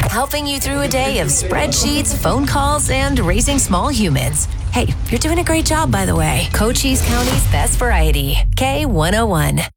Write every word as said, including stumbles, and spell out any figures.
helping you through a day of spreadsheets, phone calls, and raising small humans. Hey, you're doing a great job, by the way. Cochise County's best variety. K one oh one.